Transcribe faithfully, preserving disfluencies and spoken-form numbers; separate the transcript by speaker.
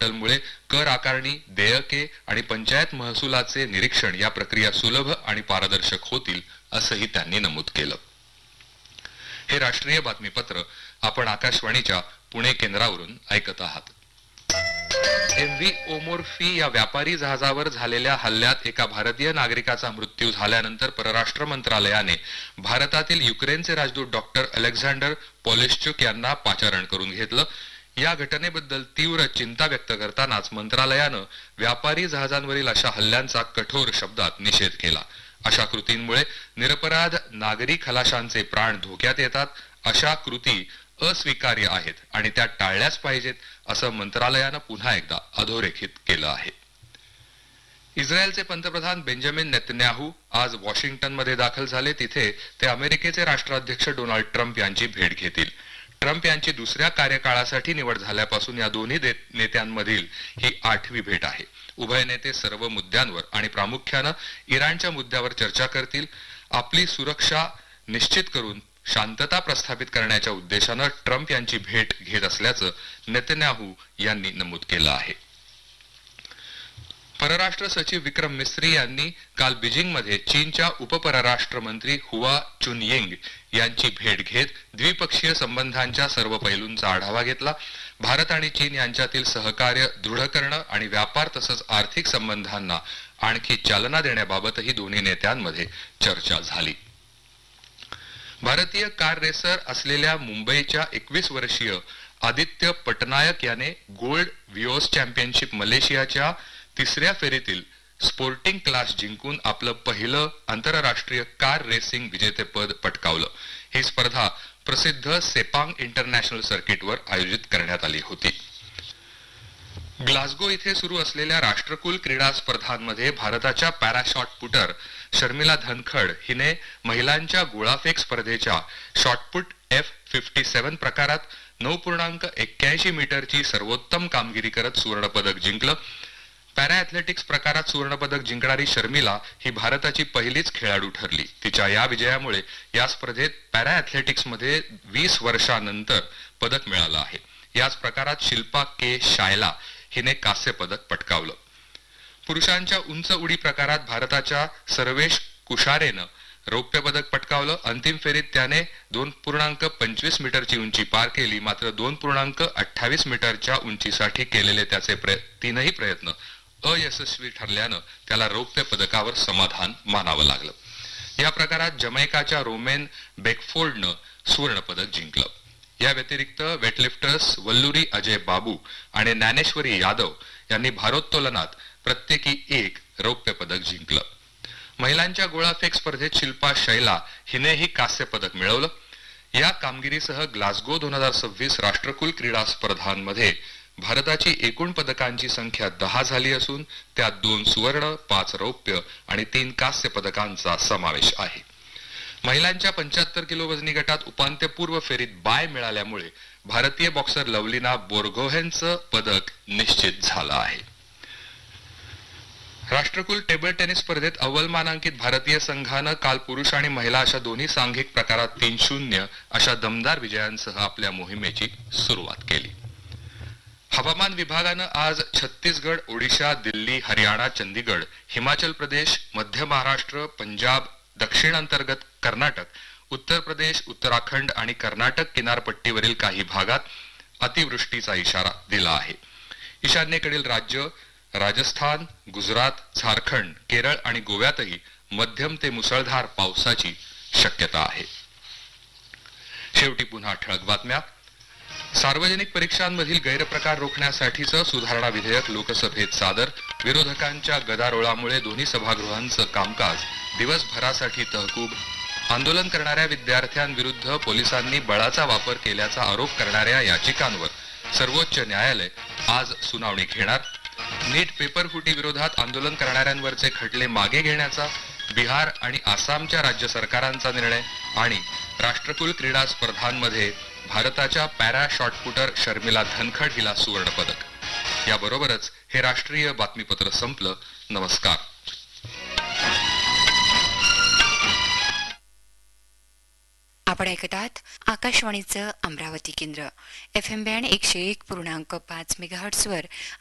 Speaker 1: पोर्टलमुळे कर आकारणी, देयके आणि पंचायत महसुलाचे निरीक्षण या प्रक्रिया सुलभ आणि पारदर्शक होतील असंही त्यांनी नमूद केलं. हे राष्ट्रीय बातमीपत्र आपण आकाशवाणीच्या पुणे केंद्रावरून ऐकत आहात. एम व्ही ओमोर्फी या व्यापारी जहाजावर झालेल्या हल्ल्यात एका भारतीय नागरिकाचा मृत्यू झाल्यानंतर परराष्ट्र मंत्रालयाने भारतातील युक्रेनचे राजदूत डॉक्टर अलेक्झांडर पॉलिश्चुक यांना पाचारण करून घेतलं. या घटनेबद्दल तीव्र चिंता व्यक्त करतानाच मंत्रालयानं व्यापारी जहाजांवरील अशा हल्ल्यांचा कठोर शब्दात निषेध केला. अशा कृतींमुळे निरपराध नागरी खलाशांचे प्राण धोक्यात येतात. अशा कृती अस्वीकार्य आहेत आणि त्या टाळल्याच पाहिजेत असं मंत्रालयानं पुन्हा एकदा अधोरेखित केलं आहे. इस्रायलचे पंतप्रधान बेंजामिन नेतन्याहू आज वॉशिंग्टनमध्ये दाखल झाले. तिथे ते अमेरिकेचे राष्ट्राध्यक्ष डोनाल्ड ट्रम्प यांची भेट घेतील. ट्रम्प यांची दुसऱ्या कार्यकाळासाठी निवड झाल्यापासून या दोन्ही नेत्यांमधील ही आठवी भेट आहे. उभय नेते सर्व मुद्द्यांवर आणि प्रामुख्यानं इराणच्या मुद्द्यावर चर्चा करतील. आपली सुरक्षा निश्चित करून शांतता प्रस्थापित करण्याच्या उद्देशानं ट्रम्प यांची भेट घेत असल्याचं नेतन्याहू यांनी नमूद केलं आहे. परराष्ट्र सचिव विक्रम मिस्री यांनी काल बीजिंगमध्ये चीनच्या उपपरराष्ट्र मंत्री हुआ चुनयिंग यांची भेट घेत द्विपक्षीय संबंधांच्या सर्व पैलूंचा आढावा घेतला. भारत आणि चीन यांच्यातील सहकार्य दृढ करणं आणि व्यापार तसंच आर्थिक संबंधांना आणखी चालना देण्याबाबतही दोन्ही नेत्यांमध्ये चर्चा झाली. भारतीय कार रेसर असलेल्या मुंबईच्या एकवीस वर्षीय आदित्य पटनायक याने गोल्ड विओस चॅम्पियनशिप मलेशियाच्या तिसऱ्या फेरीतील स्पोर्टिंग क्लास जिंकून आपलं पहिलं आंतरराष्ट्रीय कार रेसिंग विजेतेपद पटकावलं. ही स्पर्धा प्रसिद्ध सेपांग इंटरनॅशनल सर्किटवर आयोजित करण्यात आली होती. ग्लासगो इथे सुरू असलेल्या राष्ट्रकुल क्रीडा स्पर्धांमध्ये भारताच्या पॅराशॉट पुटर शर्मिला धनखड हिने महिलांच्या गोळाफेक स्पर्धेच्या शॉटपुट एफ फिफ्टी सेवन प्रकारात नऊ पूर्णांक एक्क्याऐंशी मीटरची सर्वोत्तम कामगिरी करत सुवर्णपदक जिंकलं. पॅरा ॲथलेटिक्स प्रकारात सुवर्णपदक जिंकणारी शर्मिला ही भारताची पहिलीच खेळाडू ठरली. तिच्या या विजयामुळे या स्पर्धेत पॅरा ॲथलेटिक्समध्ये वीस वर्षांनंतर पदक मिळालं आहे. याच प्रकारात शिल्पा के शायला हिने कांस्य पदक पटकावलं. पुरुषांच्या उंच उडी प्रकारात भारताच्या सर्वेश कुशारेनं रौप्य पदक पटकावलं. अंतिम फेरीत त्याने दोन पूर्णांक पंचवीस मीटरची उंची पार केली. मात्र दोन पूर्णांक अठ्ठावीस मीटरच्या उंचीसाठी केलेले त्याचे प्रय तीनही प्रयत्न अयशस्वी ठरल्यानं त्याला रौप्य पदकावर समाधान मानावं लागलं. या प्रकारात जमैकाच्या रोमेन बेकफोर्डनं सुवर्ण पदक जिंकलं. या व्यतिरिक्त वेटलिफ्टर्स वल्लुरी अजय बाबू आणि ज्ञानेश्वरी यादव यांनी भारोत्तोलनात प्रत्येकी एक रौप्य पदक जिंकलं. महिलांच्या गोळाफेक स्पर्धेत शिल्पा शैला हिनेही कांस्य पदक मिळवलं. या कामगिरीसह ग्लासगो दोन हजार सव्वीस राष्ट्रकुल क्रीडा स्पर्धांमध्ये भारताची एकूण पदकांची संख्या दहा झाली असून त्यात दोन सुवर्ण, पाच रौप्य आणि तीन कांस्य पदकांचा समावेश आहे. महिलांच्या पंच्याहत्तर किलो वजनी गटात उपांत्यपूर्व फेरीत बाय मिळाल्यामुळे भारतीय बॉक्सर लवलिना बोरगोहेनचं पदक निश्चित झालं आहे. राष्ट्रकुल टेबल टेनिस स्पर्धेत अव्वल मानांकित भारतीय संघानं काल पुरुष आणि महिला अशा दोन्ही सांघिक प्रकारात तीन शून्य अशा दमदार विजयांसह आपल्या मोहिमेची सुरुवात केली. हवामान विभागानं आज छत्तीसगड, ओडिशा, दिल्ली, हरियाणा, चंदीगड, हिमाचल प्रदेश, मध्य महाराष्ट्र, पंजाब, दक्षिण अंतर्गत कर्नाटक, उत्तर प्रदेश, उत्तराखंड आणि कर्नाटक किनारपट्टीवरील काही भागात अतिवृष्टीचा इशारा दिला आहे. ईशान्येकडील राज्य राजस्थान, गुजरात, झारखंड, केरळ आणि गोव्यातही मध्यम ते मुसळधार पावसाची शक्यता आहे. शेवटी पुन्हा ठळक बातम्या. सार्वजनिक परीक्षांमधील गैरप्रकार रोखण्यासाठीचं सुधारणा विधेयक लोकसभेत सादर. विरोधकांच्या गदारोळामुळे दोन्ही सभागृहांचं कामकाज दिवसभरासाठी तहकूब. आंदोलन करणाऱ्या विद्यार्थ्यांविरुद्ध पोलिसांनी बळाचा वापर केल्याचा आरोप करणाऱ्या याचिकांवर सर्वोच्च न्यायालय आज सुनावणी घेणार. नीट पेपरफुटी विरोधात आंदोलन करणाऱ्यांवरचे खटले मागे घेण्याचा बिहार आणि आसामच्या राज्य सरकारांचा निर्णय. आणि राष्ट्रकुल क्रीडा स्पर्धांमध्ये भारताच्या पॅरा शॉटपुटर शर्मिला धनखड हिला सुवर्ण पदक. याबरोबरच हे राष्ट्रीय बातमीपत्र संपलं. नमस्कार.
Speaker 2: आपण ऐकत आहात आकाशवाणीचं अमरावती केंद्र. एफ एम बँड एकशे एक पूर्णांक पाच मेगाहर्ट्झवर